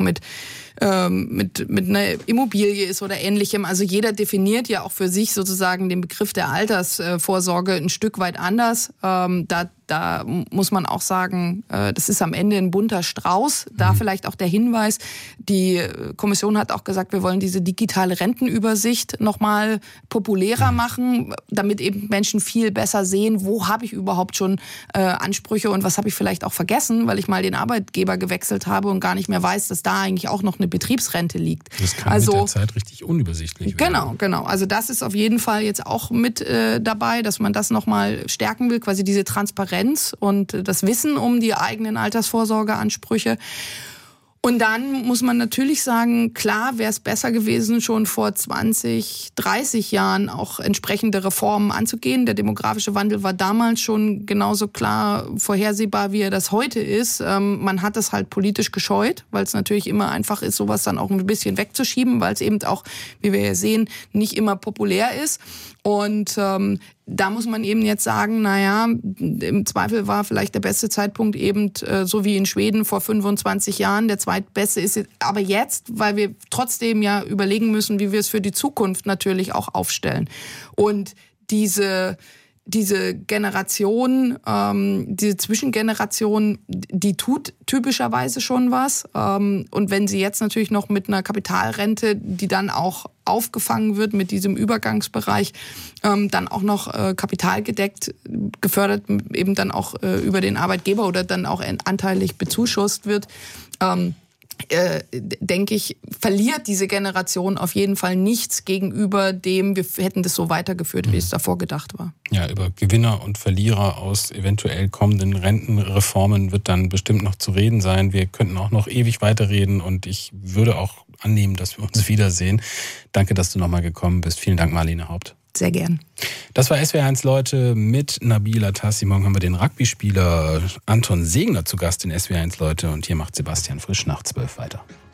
mit einer Immobilie ist oder Ähnlichem. Also jeder definiert ja auch für sich sozusagen den Begriff der Altersvorsorge ein Stück weit anders. Da muss man auch sagen, das ist am Ende ein bunter Strauß. Da vielleicht auch der Hinweis, die Kommission hat auch gesagt, wir wollen diese digitale Rentenübersicht nochmal populärer machen, damit eben Menschen viel besser sehen, wo habe ich überhaupt schon Ansprüche und was habe ich vielleicht auch vergessen, weil ich mal den Arbeitgeber gewechselt habe und gar nicht mehr weiß, dass da eigentlich auch noch eine Betriebsrente liegt. Das kann mit der Zeit richtig unübersichtlich werden. Genau. Also das ist auf jeden Fall jetzt auch mit dabei, dass man das nochmal stärken will, quasi diese Transparenz und das Wissen um die eigenen Altersvorsorgeansprüche. Und dann muss man natürlich sagen, klar wäre es besser gewesen, schon vor 20, 30 Jahren auch entsprechende Reformen anzugehen. Der demografische Wandel war damals schon genauso klar vorhersehbar, wie er das heute ist. Man hat es halt politisch gescheut, weil es natürlich immer einfach ist, sowas dann auch ein bisschen wegzuschieben, weil es eben auch, wie wir ja sehen, nicht immer populär ist. Und da muss man eben jetzt sagen, im Zweifel war vielleicht der beste Zeitpunkt eben so wie in Schweden vor 25 Jahren. Der zweitbeste ist aber jetzt, weil wir trotzdem ja überlegen müssen, wie wir es für die Zukunft natürlich auch aufstellen. Und diese Generation, diese Zwischengeneration, die tut typischerweise schon was. Und wenn sie jetzt natürlich noch mit einer Kapitalrente, die dann auch aufgefangen wird mit diesem Übergangsbereich, dann auch noch kapitalgedeckt gefördert, eben dann auch über den Arbeitgeber oder dann auch anteilig bezuschusst wird, denke ich, verliert diese Generation auf jeden Fall nichts gegenüber dem, wir hätten das so weitergeführt, wie es davor gedacht war. Ja, über Gewinner und Verlierer aus eventuell kommenden Rentenreformen wird dann bestimmt noch zu reden sein. Wir könnten auch noch ewig weiterreden und ich würde auch annehmen, dass wir uns wiedersehen. Danke, dass du nochmal gekommen bist. Vielen Dank, Marlene Haupt. Sehr gern. Das war SWR1 Leute mit Nabila Tassi. Morgen haben wir den Rugby-Spieler Anton Segner zu Gast in SWR1 Leute und hier macht Sebastian Frisch nach 12 weiter.